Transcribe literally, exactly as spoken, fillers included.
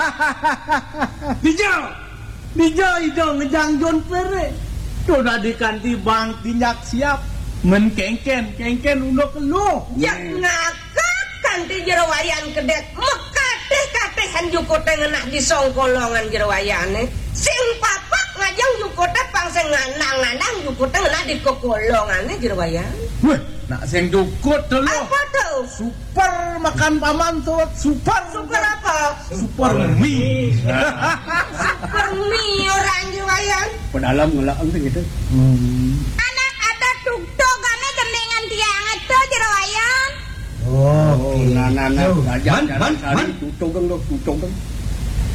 Dijo. Dijo itu ngejangjon pere. Sudah dikanti bang tinjak siap. Men kengken, kengken udah keluh. Ya ngakak kanti jero wayan kedet. Mekateh katehan juko teh ngenah di songkolongan jero wayane. Sing papak ngajang juko teh pangse nganang-nganang juko teh ngenah di kokolongane jero wayan. Weh, nak sing dukut tuh lo. Apa tuh? Super makan paman tuh, super. Super apa? Super mie. Super mie orang jero wayan. Pedalam ngelak ente gitu. Anak ada tuk-tukane gendengan tiangan tuh jero wayan. Oh, nah nah nah, Man, man, man. tutung lo, tutung.